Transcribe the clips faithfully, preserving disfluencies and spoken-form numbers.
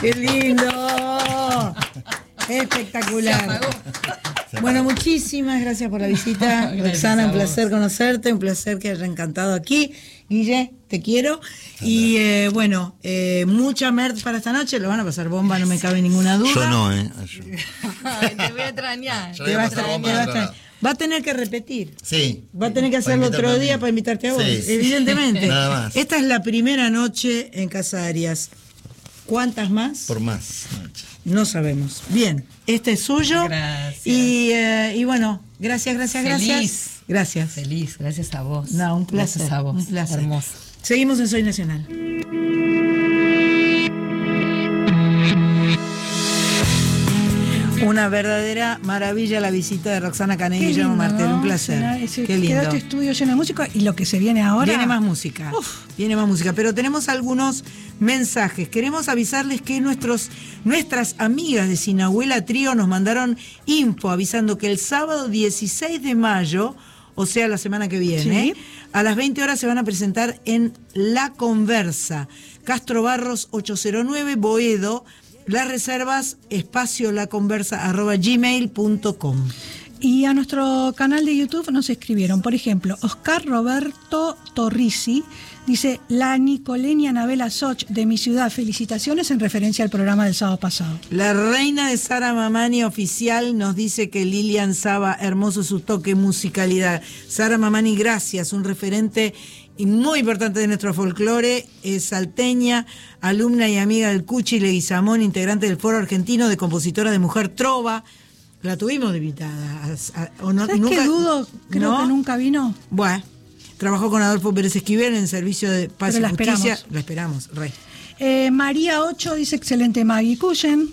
¡Qué lindo! Espectacular. Bueno, muchísimas gracias por la visita. Roxana, un placer conocerte, un placer que haya encantado aquí. Guille, te quiero. Y eh, bueno, eh, mucha merch para esta noche. Lo van a pasar bomba, no me cabe ninguna duda. Yo no, ¿eh? Yo. Ay, te voy a extrañar. Yo Te voy a va a pasar extrañar, bomba te va a en otro extrañar. Va a tener que repetir. Sí. Va a tener que hacerlo Para otro invitarme a día mí. para invitarte a vos, Sí, sí. evidentemente. Nada más. Esta es la primera noche en Casa Arias. ¿Cuántas más? Por más noches. No sabemos. Bien, este es suyo. Gracias. Y, eh, y bueno, gracias, gracias, Feliz. gracias. Gracias. Feliz, gracias a vos. No, un placer. Gracias a vos. Un placer. Hermoso. Seguimos en Soy Nacional. Una verdadera maravilla la visita de Roxana Cané y Guillermo Martel. Un placer. Ese, Qué lindo. Quedó este estudio lleno de música y lo que se viene ahora. Viene más música. Uf. Viene más música. Pero tenemos algunos mensajes. Queremos avisarles que nuestros, nuestras amigas de Sinahuela Trío nos mandaron info avisando que el sábado dieciséis de mayo, o sea, la semana que viene, Sí. a las veinte horas se van a presentar en La Conversa, Castro Barros ochocientos nueve, Boedo. Las reservas, espacio laconversa arroba gmail punto com. Y a nuestro canal de YouTube nos escribieron, por ejemplo, Oscar Roberto Torrisi dice: la Nicolenia Anabela Soch de mi ciudad, felicitaciones en referencia al programa del sábado pasado. La reina de Sara Mamani oficial nos dice que Lilian Saba, hermoso su toque, musicalidad. Sara Mamani, gracias, un referente y muy importante de nuestro folclore, es salteña, alumna y amiga del Cuchi Leguizamón, integrante del Foro Argentino de Compositora de Mujer Trova. La tuvimos de invitada. A, a, o no, ¿Sabes nunca, qué dudo? Creo ¿no? que nunca vino. Bueno, trabajó con Adolfo Pérez Esquivel en el Servicio de Paz Pero y la Justicia. esperamos. La esperamos, re. Eh, María Ocho dice: excelente Maggie Cushen.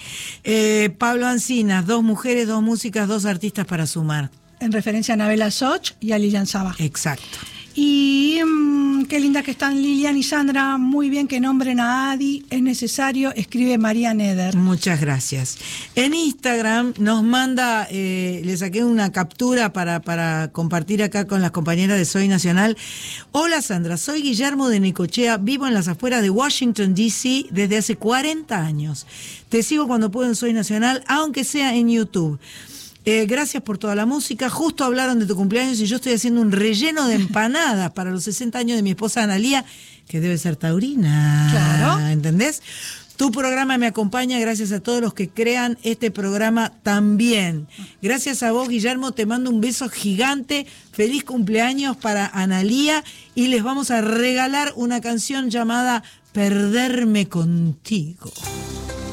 Eh, Pablo Ancinas, dos mujeres, dos músicas, dos artistas para sumar. En referencia a Anabela Soch y a Lilian Saba. Exacto. Y mmm, qué lindas que están Lilian y Sandra, muy bien que nombren a Adi, es necesario, escribe María Neder. Muchas gracias. En Instagram nos manda, eh, le saqué una captura para, para compartir acá con las compañeras de Soy Nacional. Hola Sandra, soy Guillermo de Necochea, vivo en las afueras de Washington, D C desde hace cuarenta años. Te sigo cuando puedo en Soy Nacional, aunque sea en YouTube. Eh, gracias por toda la música. Justo hablaron de tu cumpleaños y yo estoy haciendo un relleno de empanadas para los sesenta años de mi esposa Analía, que debe ser taurina. Claro. ¿Entendés? Tu programa me acompaña, gracias a todos los que crean este programa también. Gracias a vos, Guillermo, te mando un beso gigante. Feliz cumpleaños para Analía y les vamos a regalar una canción llamada Perderme Contigo.